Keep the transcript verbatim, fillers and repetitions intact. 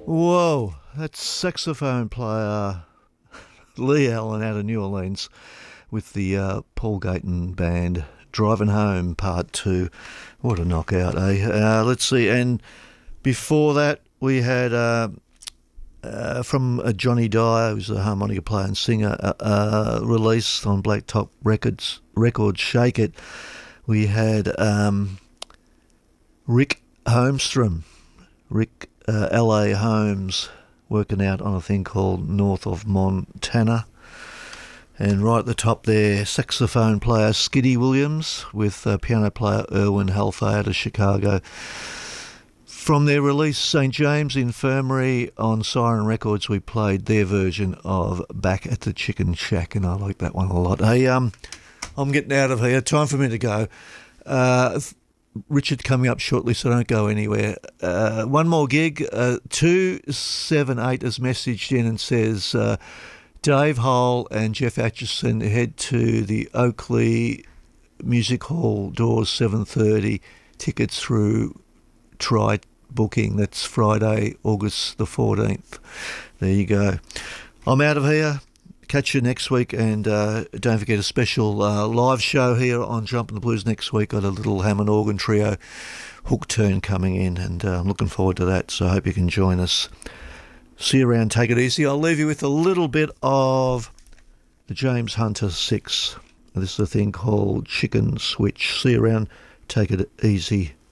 Whoa, that's saxophone player Lee Allen out of New Orleans with the uh, Paul Gayton Band. Driving Home Part two. What a knockout, eh? Uh, let's see. And before that, we had uh, uh, from uh, Johnny Dyer, who's a harmonica player and singer, uh, uh, released on Blacktop Records, Records Shake It. We had um, Rick Holmstrom, Rick uh, L A Holmes, working out on a thing called North of Montana. And right at the top there, saxophone player Skiddy Williams with uh, piano player Erwin Halfay out of Chicago. From their release, Saint James Infirmary on Siren Records, we played their version of Back at the Chicken Shack, and I like that one a lot. Hey, um, I'm getting out of here. Time for me to go. Uh, Richard coming up shortly, so don't go anywhere. Uh, one more gig. Uh, two seven eight has messaged in and says... Uh, Dave Hole and Jeff Atchison head to the Oakley Music Hall doors seven thirty. Tickets through Try Booking. That's Friday, August the fourteenth. There you go. I'm out of here. Catch you next week, and uh, don't forget a special uh, live show here on Jumpin' the Blues next week. Got a little Hammond organ trio hook turn coming in, and uh, I'm looking forward to that, so I hope you can join us. See you around, take it easy. I'll leave you with a little bit of the James Hunter Six. This is a thing called Chicken Switch. See you around, take it easy.